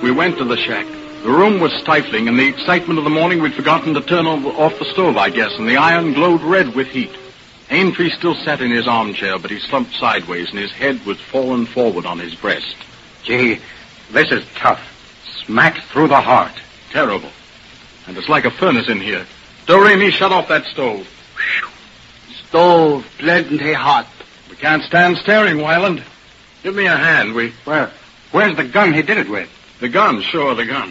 we went to the shack. The room was stifling. In the excitement of the morning, we'd forgotten to turn off the stove, I guess, and the iron glowed red with heat. Aintree still sat in his armchair, but he slumped sideways, and his head was fallen forward on his breast. Gee, this is tough. Smacked through the heart. Terrible. And it's like a furnace in here. Do-Re-Mi, shut off that stove. Stove plenty hot. We can't stand staring, Wyland. Give me a hand. Where's the gun he did it with? The gun, sure, the gun.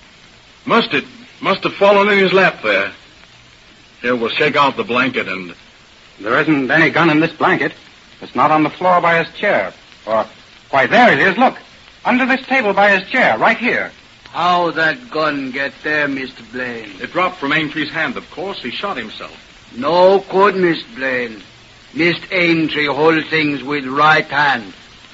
Must have fallen in his lap there. Here, we'll shake out the blanket and... There isn't any gun in this blanket. It's not on the floor by his chair. Why, there it is, look. Under this table by his chair, right here. How that gun get there, Mr. Blaine? It dropped from Aintry's hand, of course. He shot himself. No good, Mr. Blaine. Mr. Aintree hold things with right hand.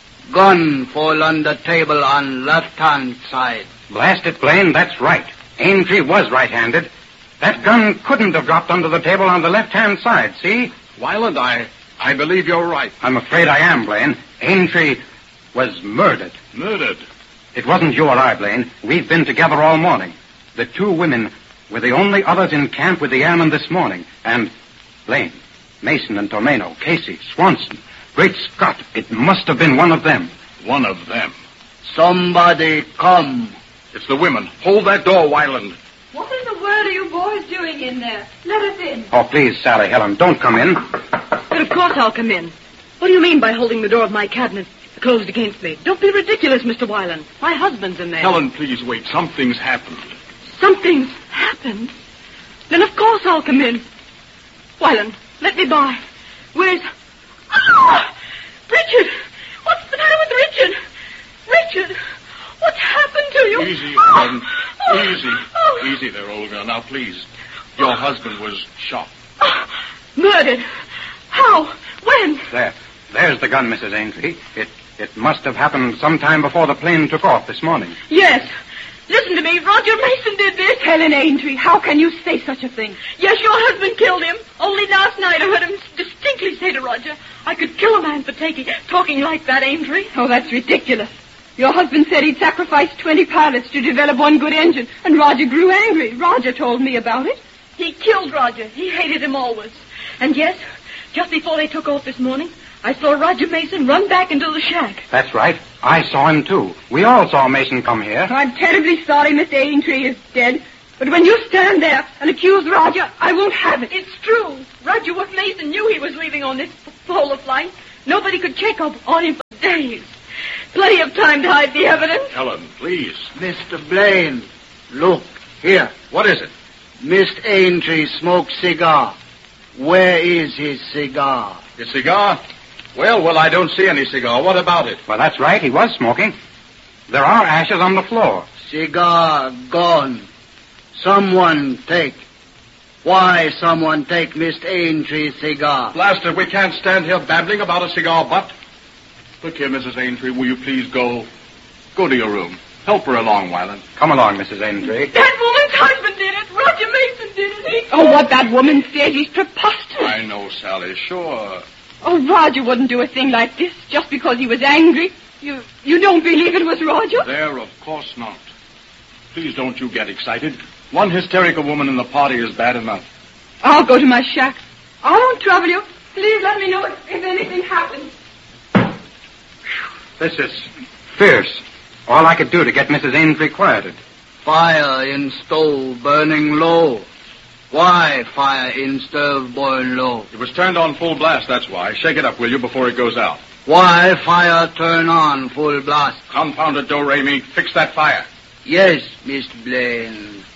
Gun fall on the table on left-hand side. Blast it, Blaine, that's right. Aintree was right-handed. That gun couldn't have dropped under the table on the left-hand side, see? Wyland, I believe you're right. I'm afraid I am, Blaine. Aintree was murdered. Murdered? It wasn't you or I, Blaine. We've been together all morning. The two women were the only others in camp with the airmen this morning. And Blaine, Mason and Tomeno, Casey, Swanson. Great Scott, it must have been one of them. One of them? Somebody come. It's the women. Hold that door, Wyland. What in the world are you boys doing in there? Let us in. Oh, please, Sally, Helen, don't come in. But of course I'll come in. What do you mean by holding the door of my cabinet closed against me? Don't be ridiculous, Mr. Wyland. My husband's in there. Helen, please wait. Something's happened. Something's happened? Then of course I'll come in. Wyland, let me by. Where's... Ah! Richard! What's the matter with Richard? Richard! What's happened to you? Easy, Helen. Easy. Easy there, old girl. Now, please. Your husband was shot. Murdered? How? When? There's the gun, Mrs. Aintree. It must have happened sometime before the plane took off this morning. Yes. Listen to me. Roger Mason did this. Helen Aintree, how can you say such a thing? Yes, your husband killed him. Only last night I heard him distinctly say to Roger, I could kill a man for talking like that, Aintree. Oh, that's ridiculous. Your husband said he'd sacrificed 20 pilots to develop one good engine, and Roger grew angry. Roger told me about it. He killed Roger. He hated him always. And yes, just before they took off this morning, I saw Roger Mason run back into the shack. That's right. I saw him, too. We all saw Mason come here. I'm terribly sorry Miss Aintree is dead. But when you stand there and accuse Roger, I won't have it. It's true. Roger Mason knew he was leaving on this polar flight. Nobody could check up on him for days. Plenty of time to hide the evidence. Helen, please. Mr. Blaine, look, here. What is it? Mr. Aintree smoked cigar. Where is his cigar? His cigar? Well, I don't see any cigar. What about it? Well, that's right. He was smoking. There are ashes on the floor. Cigar gone. Someone take. Why someone take Mr. Aintree's cigar? Blast it, we can't stand here babbling about a cigar butt. Look here, Mrs. Aintree, will you please go to your room. Help her along, Wyland. Come along, Mrs. Aintree. That woman's husband did it. Roger Mason did it. Oh, what that woman says is preposterous. I know, Sally, sure. Oh, Roger wouldn't do a thing like this just because he was angry. You don't believe it was Roger? There, of course not. Please don't you get excited. One hysterical woman in the party is bad enough. I'll go to my shack. I won't trouble you. Please let me know if anything happens. This is fierce. All I could do to get Mrs. Aintree quieted. Fire in stove burning low. Why fire in stove burn low? It was turned on full blast, that's why. Shake it up, will you, before it goes out. Why fire turn on full blast? Confound it, Do-Re-Mi. Fix that fire. Yes, Mr. Blaine.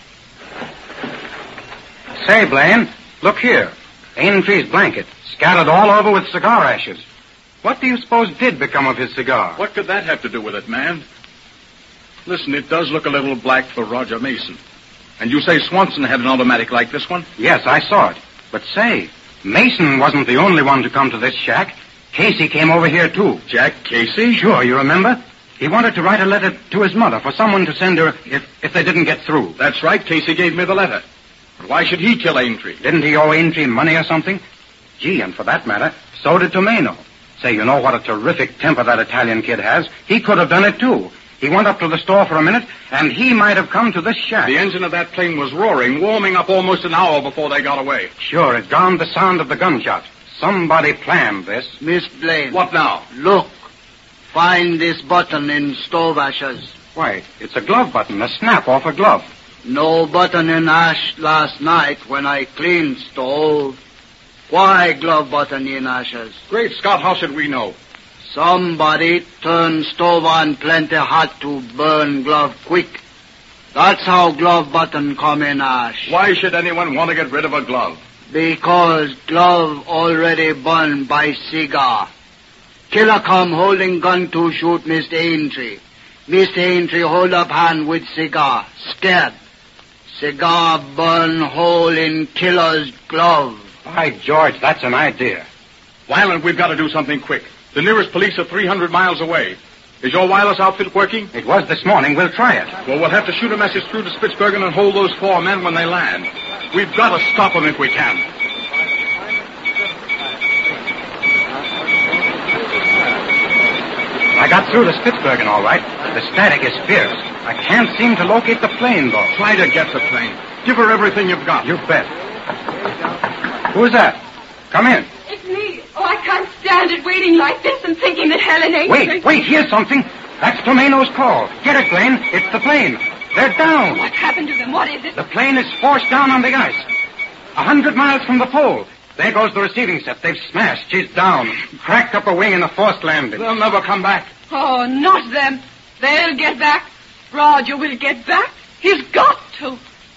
Say, Blaine, look here. Aintree's blanket, scattered all over with cigar ashes. What do you suppose did become of his cigar? What could that have to do with it, man? Listen, it does look a little black for Roger Mason. And you say Swanson had an automatic like this one? Yes, I saw it. But say, Mason wasn't the only one to come to this shack. Casey came over here, too. Jack Casey? Sure, you remember? He wanted to write a letter to his mother for someone to send her if they didn't get through. That's right, Casey gave me the letter. But why should he kill Aintree? Didn't he owe Aintree money or something? Gee, and for that matter, so did Tomeno. Say, you know what a terrific temper that Italian kid has? He could have done it, too. He went up to the store for a minute, and he might have come to this shack. The engine of that plane was roaring, warming up almost an hour before they got away. Sure, it drowned the sound of the gunshot. Somebody planned this. Miss Blaine. What now? Look. Find this button in stove ashes. Why, it's a glove button, a snap off a glove. No button in ash last night when I cleaned stove. Why glove button in ashes? Great Scott, how should we know? Somebody turned stove on plenty hot to burn glove quick. That's how glove button come in ash. Why should anyone want to get rid of a glove? Because glove already burned by cigar. Killer come holding gun to shoot Mr. Aintree. Mr. Aintree hold up hand with cigar. Scared. Cigar burn hole in killer's glove. By George, that's an idea. Wyland, we've got to do something quick. The nearest police are 300 miles away. Is your wireless outfit working? It was this morning. We'll try it. Well, we'll have to shoot a message through to Spitsbergen and hold those 4 men when they land. We've got to stop them if we can. I got through to Spitsbergen all right. The static is fierce. I can't seem to locate the plane, though. Try to get the plane. Give her everything you've got. You bet. Who's that? Come in. It's me. Oh, I can't stand it waiting like this and thinking that Helen ain't... Wait, here's something. That's Tomeno's call. Get it, Blaine. It's the plane. They're down. What happened to them? What is it? The plane is forced down on the ice. 100 miles from the pole. There goes the receiving set. They've smashed. She's down. Cracked up a wing in a forced landing. They'll never come back. Oh, not them. They'll get back. Roger will get back. He's got to.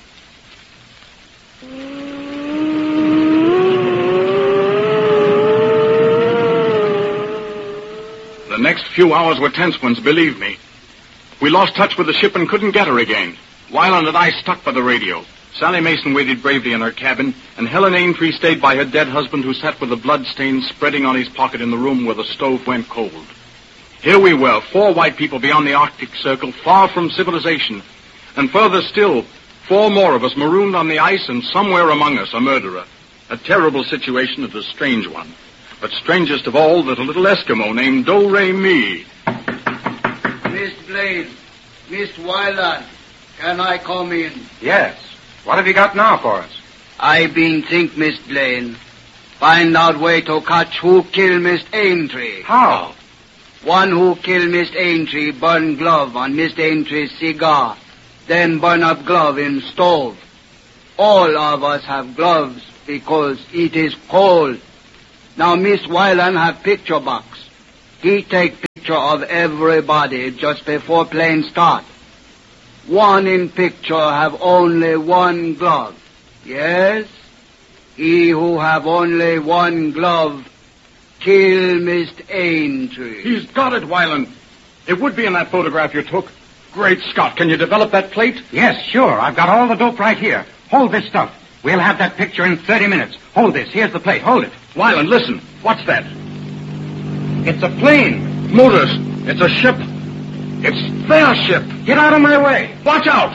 The next few hours were tense ones, believe me. We lost touch with the ship and couldn't get her again. Wyland and I stuck by the radio. Sally Mason waited bravely in her cabin, and Helen Aintree stayed by her dead husband, who sat with the blood stains spreading on his pocket in the room where the stove went cold. Here we were, 4 white people beyond the Arctic Circle, far from civilization. And further still, 4 more of us marooned on the ice, and somewhere among us a murderer. A terrible situation and a strange one. But strangest of all, that a little Eskimo named Do-Re-Mi. Miss Blaine, Miss Wyland, can I come in? Yes. What have you got now for us? I been think, Miss Blaine. Find out way to catch who killed Miss Aintree. How? One who killed Miss Aintree burn glove on Miss Aintree's cigar, then burn up glove in stove. All of us have gloves because it is cold. Now Miss Wyland have picture box. He take picture of everybody just before plane start. One in picture have only 1 glove. Yes, he who have only 1 glove kill Mr. Aintree. He's got it, Wyland. It would be in that photograph you took. Great Scott, can you develop that plate? Yes, sure. I've got all the dope right here. Hold this stuff. We'll have that picture in 30 minutes. Hold this. Here's the plate. Hold it. Wyland, listen. What's that? It's a plane. Motors. It's a ship. It's their ship. Get out of my way. Watch out!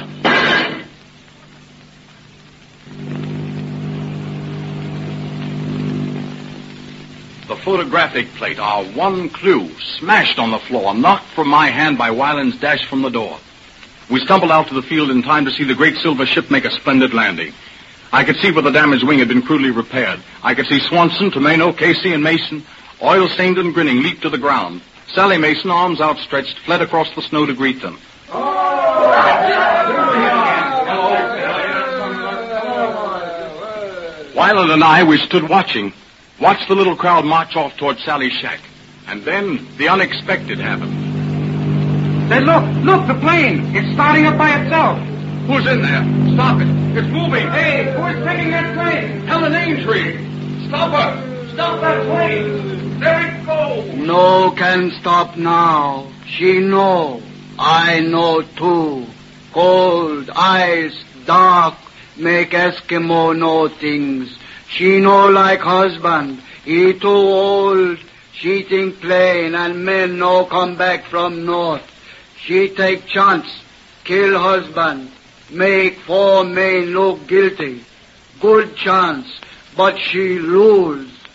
The photographic plate, our one clue, smashed on the floor, knocked from my hand by Wyland's dash from the door. We stumbled out to the field in time to see the great silver ship make a splendid landing. I could see where the damaged wing had been crudely repaired. I could see Swanson, Tomeno, Casey, and Mason, oil-stained and grinning, leap to the ground. Sally Mason, arms outstretched, fled across the snow to greet them. Wyland and I, we stood watching the little crowd march off toward Sally's shack. And then the unexpected happened. Say, look, the plane. It's starting up by itself. Who's in there? Stop it. It's moving. Hey, who's taking that plane? Helen Aintree. Stop her. Stop that plane. There it goes. No can stop now. She know. I know too. Cold, ice, dark, make Eskimo know things. She know like husband. He too old. She think plain and men no come back from north. She take chance. Kill husband. Make 4 men look guilty. Good chance. But she lose.